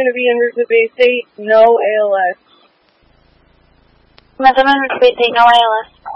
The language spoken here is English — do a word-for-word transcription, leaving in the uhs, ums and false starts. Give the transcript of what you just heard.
going to be in Root Bay State, no A L S. Methodist Bay State, no A L S.